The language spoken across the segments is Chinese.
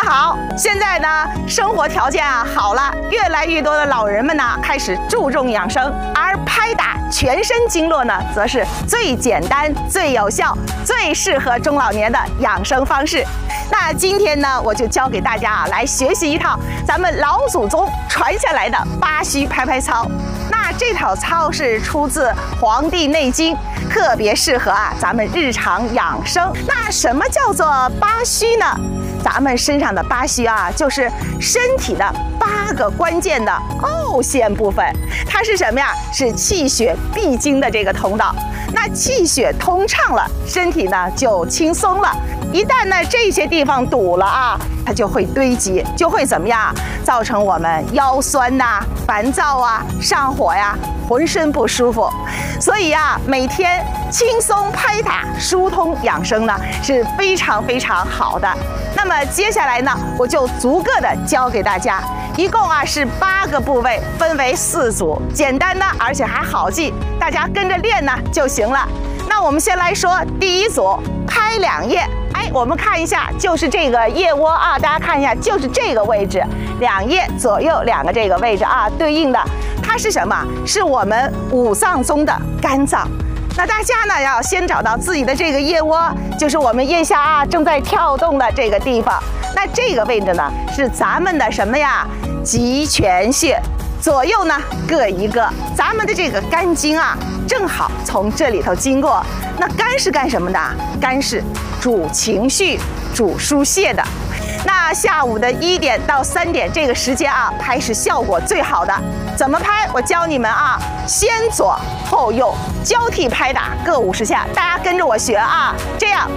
好，现在呢，生活条件好了，越来越多的老人们呢开始注重养生，而拍打全身经络呢，则是最简单、最有效、最适合中老年的养生方式。那今天呢，我就教给大家来学习一套咱们老祖宗传下来的八虚拍拍操。那这套操是出自《黄帝内经》，特别适合咱们日常养生。那什么叫做八虚呢？咱们身上的八虚就是身体的8个关键的凹陷部分，它是什么呀？是气血必经的这个通道。那气血通畅了，身体呢就轻松了。一旦呢这些地方堵了它就会堆积，就会怎么样？造成我们腰酸烦躁上火浑身不舒服。所以每天轻松拍打、疏通养生呢是非常非常好的。那么接下来呢，我就逐个的教给大家，一共是8个部位，分为4组，简单的而且还好记，大家跟着练呢就行了。那我们先来说第一组，拍2腋。我们看一下，就是这个腋窝大家看一下，就是这个位置，2腋左右2个这个位置对应的，它是什么？是我们5脏中的肝脏。那大家呢要先找到自己的这个腋窝，就是我们腋下正在跳动的这个地方。那这个位置呢是咱们的什么呀？极泉穴。左右呢各一个，咱们的这个肝经正好从这里头经过。那肝是干什么的？肝是主情绪、主疏泄的。那下午的1点到3点这个时间拍是效果最好的。怎么拍？我教你们先左后右交替拍打，各50下，大家跟着我学这样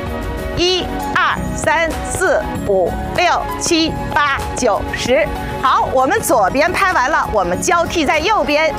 ，1、2、3、4、5、6、7、8、9、10。好，我们左边拍完了，我们交替在右边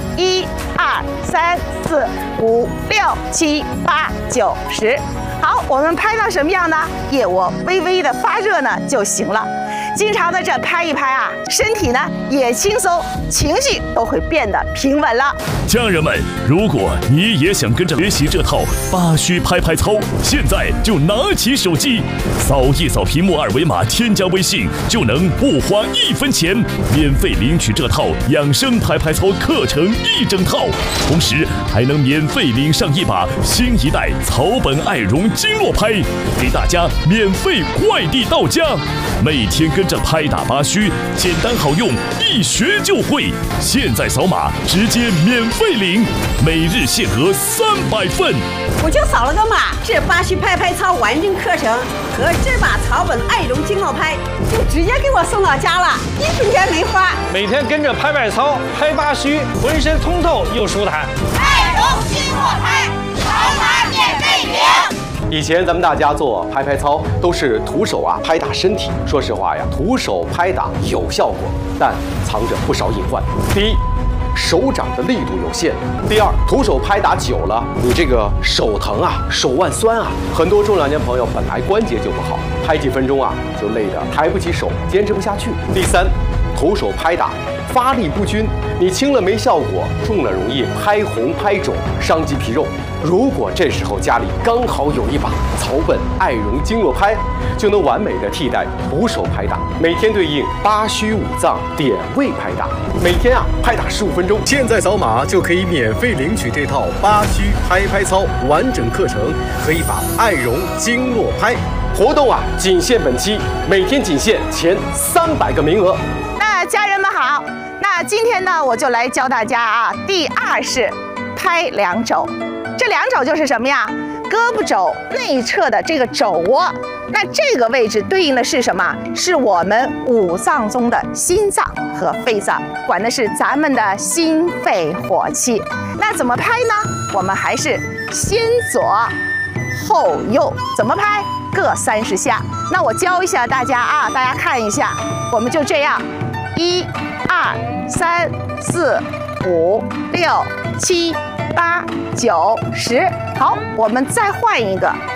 ，1、2、3、4、5、6、7、8、9、10。好，我们拍到什么样呢？腋窝微微的发热呢就行了。经常的这拍一拍身体呢也轻松，情绪都会变得平稳了。 家人们，如果你也想跟着学习这套八虚拍拍操，现在就拿起手机，扫一扫屏幕2维码，添加微信，就能不花1分钱，免费领取这套养生拍拍操课程1整套，同时还能免费领上一把新一代草本爱绒经络拍，给大家免费快递到家。每天跟着拍打八虚，简单好用，一学就会。现在扫码直接免费领，每日限额300份。 我就扫了个码，这八虚拍拍操完整课程和这把草本爱绒经络拍就直接给我送到家了，1分钱没花。 每天跟着拍拍操，拍八虚，浑身通透又舒坦。 爱绒经络拍，扫码免费领。 以前咱们大家做拍拍操都是徒手拍打身体，说实话徒手拍打有效果，但藏着不少隐患。第一，手掌的力度有限；第二，徒手拍打久了，你这个手疼手腕酸很多中老年朋友本来关节就不好，拍几分钟就累得抬不起手，坚持不下去。第三，徒手拍打发力不均，你轻了没效果，重了容易拍红拍肿，伤及皮肉。如果这时候家里刚好有一把草本爱绒经络拍，就能完美的替代徒手拍打，每天对应八虚5脏点位拍打，每天拍打15分钟。 现在扫码就可以免费领取这套八虚拍拍操完整课程和一把爱绒经络拍。 活动仅限本期，每天仅限前300个名额。 那家人们好，那今天呢，我就来教大家第2式拍2肘。这2肘就是什么呀？胳膊肘内侧的这个肘窝，那这个位置对应的是什么？是我们5脏中的心脏和肺脏，管的是咱们的心肺火气。那怎么拍呢？我们还是先左后右，怎么拍？各30下。那我教一下大家大家看一下，我们就这样，1、2、3、4、5、6、7、8、9、10。好，我们再换一个，